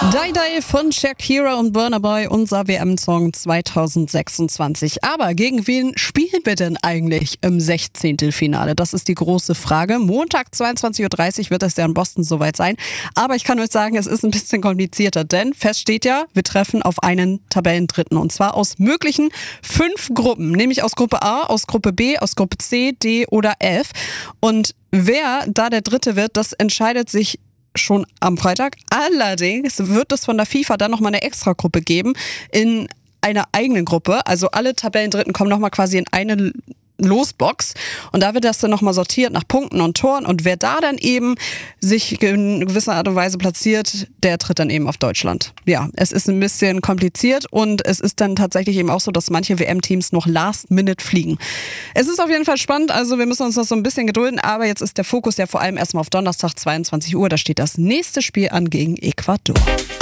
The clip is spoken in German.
Die Die von Shakira und Burna Boy, unser WM-Song 2026. Aber gegen wen spielen wir denn eigentlich im 16. Finale? Das ist die große Frage. Montag 22.30 Uhr wird es ja in Boston soweit sein. Aber ich kann euch sagen, es ist ein bisschen komplizierter, denn fest steht ja, wir treffen auf einen Tabellendritten. Und zwar aus möglichen 5 Gruppen, nämlich aus Gruppe A, aus Gruppe B, aus Gruppe C, D oder F. Und wer da der Dritte wird, das entscheidet sich schon am Freitag. Allerdings wird es von der FIFA dann nochmal eine Extragruppe geben in einer eigenen Gruppe. Also alle Tabellendritten kommen nochmal quasi in eine Losbox und da wird das dann nochmal sortiert nach Punkten und Toren und wer da dann eben sich in gewisser Art und Weise platziert, der tritt dann eben auf Deutschland. Ja, es ist ein bisschen kompliziert und es ist dann tatsächlich eben auch so, dass manche WM-Teams noch last minute fliegen. Es ist auf jeden Fall spannend, also wir müssen uns noch so ein bisschen gedulden, aber jetzt ist der Fokus ja vor allem erstmal auf Donnerstag 22 Uhr, da steht das nächste Spiel an gegen Ecuador.